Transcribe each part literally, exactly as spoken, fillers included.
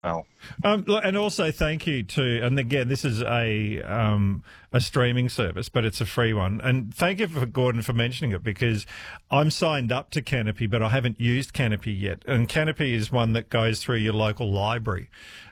well. Um, look, and also thank you to, and again, this is a um, a streaming service, but it's a free one. And thank you for Gordon for mentioning it, because I'm signed up to Canopy, but I haven't used Canopy yet. And Canopy is one that goes through your local library.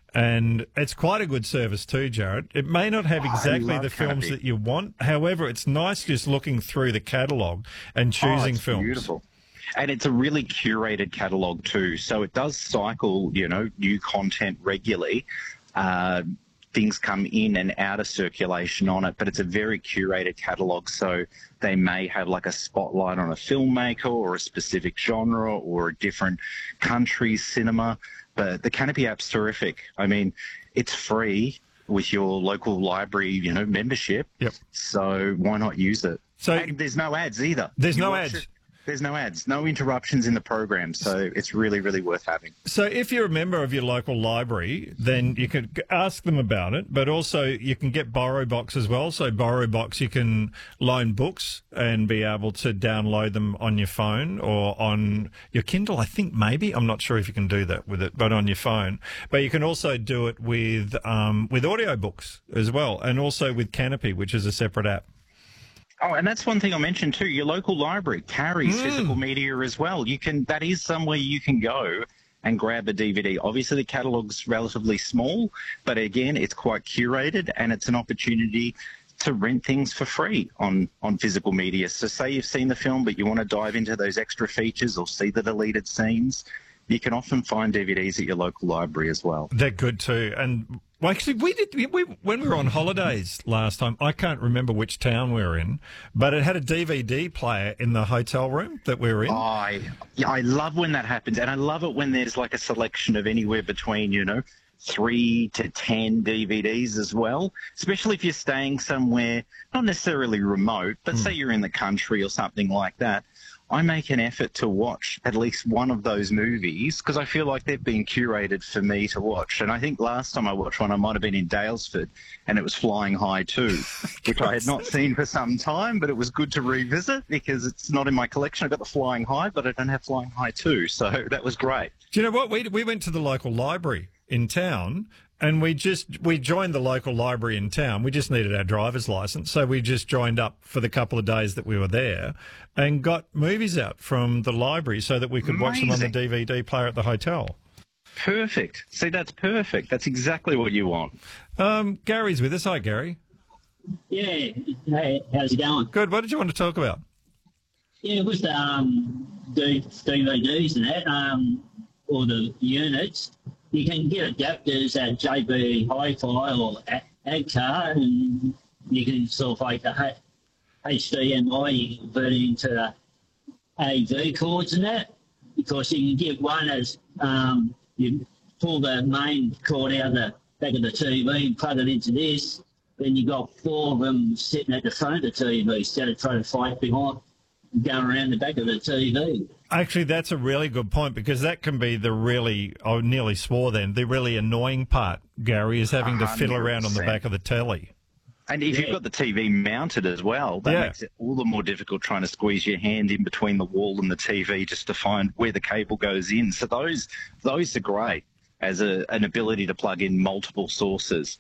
And it's quite a good service too, Jared. It may not have exactly the films Canopy. that you want. However, it's nice just looking through the catalogue and choosing oh, it's films. Beautiful. And it's a really curated catalogue too. So it does cycle, you know, new content regularly. Uh, things come in and out of circulation on it, but it's a very curated catalogue. So they may have like a spotlight on a filmmaker or a specific genre or a different country's cinema. But the Canopy app's terrific. I mean, it's free with your local library, you know, membership. Yep. So why not use it? So and there's no ads either. There's You no watch ads. it, There's no ads, no interruptions in the program, so it's really, really worth having. So if you're a member of your local library, then you could g- ask them about it, but also you can get BorrowBox as well. So BorrowBox, you can loan books and be able to download them on your phone or on your Kindle, I think maybe. I'm not sure if you can do that with it, but on your phone. But you can also do it with, um, with audiobooks as well, and also with Canopy, which is a separate app. Oh, and that's one thing I mentioned too. Your local library carries mm. physical media as well. You can that is somewhere you can go and grab a D V D. Obviously, the catalogue's relatively small, but again, it's quite curated, and it's an opportunity to rent things for free on, on physical media. So say you've seen the film, but you want to dive into those extra features or see the deleted scenes, you can often find D V Ds at your local library as well. They're good too. And well, actually, we did we, we when we were on holidays last time. I can't remember which town we were in, but it had a D V D player in the hotel room that we were in. Oh, I, yeah, I love when that happens, and I love it when there's like a selection of anywhere between, you know, three to ten D V Ds as well. Especially if you're staying somewhere not necessarily remote, but mm. say you're in the country or something like that. I make an effort to watch at least one of those movies because I feel like they've been curated for me to watch. And I think last time I watched one, I might have been in Daylesford, and it was Flying High two, which I had not seen for some time, but it was good to revisit because it's not in my collection. I've got the Flying High, but I don't have Flying High two, so that was great. Do you know what? We, we went to the local library in town, and we just we joined the local library in town. We just needed our driver's license, so we just joined up for the couple of days that we were there and got movies out from the library so that we could watch them on the D V D player at the hotel. Perfect. See, that's perfect. That's exactly what you want. Um, Gary's with us. Hi, Gary. Yeah. Hey, how's it going? Good. What did you want to talk about? Yeah, with the um, D V Ds and that, um, or the units, you can get adapters at J B Hi-Fi or ADCAR, and you can sort of like a H D M I, you can convert it into A V cords and that, because you can get one as um, you pull the main cord out of the back of the T V and plug it into this, then you got four of them sitting at the front of the T V instead of trying to fight behind, going around the back of the T V. Actually, that's a really good point, because that can be the really, I nearly swore then, the really annoying part, Gary, is having to fiddle around on the back of the telly. And if yeah. you've got the T V mounted as well, that yeah. makes it all the more difficult trying to squeeze your hand in between the wall and the T V just to find where the cable goes in. So those those are great as a, an ability to plug in multiple sources.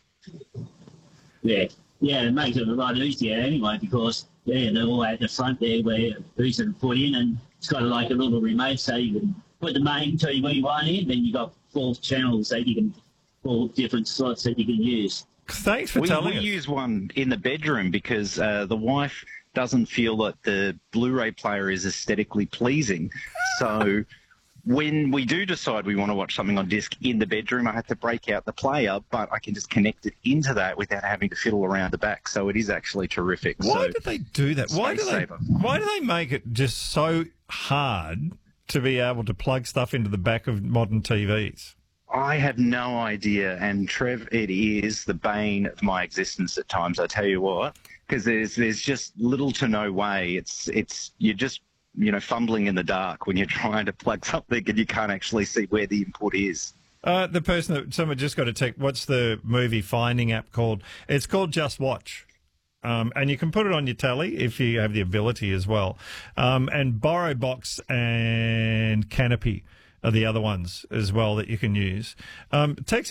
Yeah, yeah, it makes it a lot easier anyway, because yeah, they're all at the front there where these are put in, and it's got like a little remote, so you can put the main T V one in, then you got four channels that you can, four different slots that you can use. Thanks for we, telling we us. We use one in the bedroom because uh, the wife doesn't feel that the Blu-ray player is aesthetically pleasing. So when we do decide we want to watch something on disc in the bedroom, I have to break out the player, but I can just connect it into that without having to fiddle around the back. So it is actually terrific. Why so, do they do that? Why do they, saver. why do they make it just so hard to be able to plug stuff into the back of modern T Vs? I have no idea, and Trev, it is the bane of my existence at times. I tell you what, because there's there's just little to no way. It's it's you're just you know fumbling in the dark when you're trying to plug something and you can't actually see where the input is. Uh, the person that someone just got a text. What's the movie finding app called? It's called Just Watch. Um, and you can put it on your telly if you have the ability as well. Um, and BorrowBox and Canopy are the other ones as well that you can use. Um, text